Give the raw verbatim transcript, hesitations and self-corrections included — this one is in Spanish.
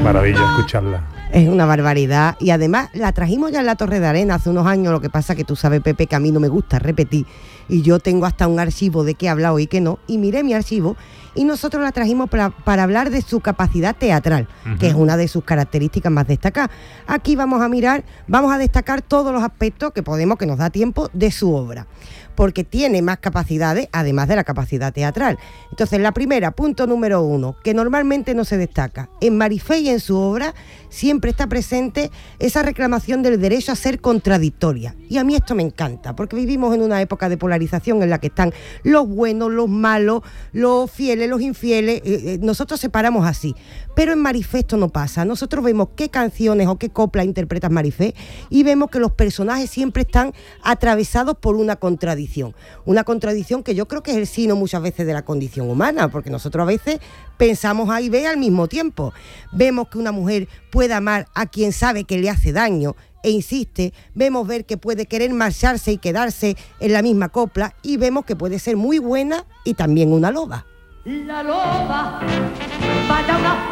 maravilla escucharla. Es una barbaridad. Y además la trajimos ya en la Torre de Arena hace unos años. Lo que pasa que tú sabes, Pepe, que a mí no me gusta repetir. Y yo tengo hasta un archivo de qué he hablado y qué no. Y miré mi archivo y nosotros la trajimos para, para hablar de su capacidad teatral, uh-huh. que es una de sus características más destacadas. Aquí vamos a mirar, vamos a destacar todos los aspectos que podemos, que nos da tiempo, de su obra. Porque tiene más capacidades, además de la capacidad teatral. Entonces, la primera, punto número uno, que normalmente no se destaca. En Marifé y en su obra siempre está presente esa reclamación del derecho a ser contradictoria. Y a mí esto me encanta, porque vivimos en una época de polarización en la que están los buenos, los malos, los fieles, los infieles. Eh, eh, nosotros separamos así. Pero en Marifé esto no pasa. Nosotros vemos qué canciones o qué coplas interpreta Marifé y vemos que los personajes siempre están atravesados por una contradicción. Una contradicción que yo creo que es el signo muchas veces de la condición humana, porque nosotros a veces pensamos A y B al mismo tiempo. Vemos que una mujer puede amar a quien sabe que le hace daño e insiste, vemos ver que puede querer marcharse y quedarse en la misma copla y vemos que puede ser muy buena y también una loba. La loba vaya una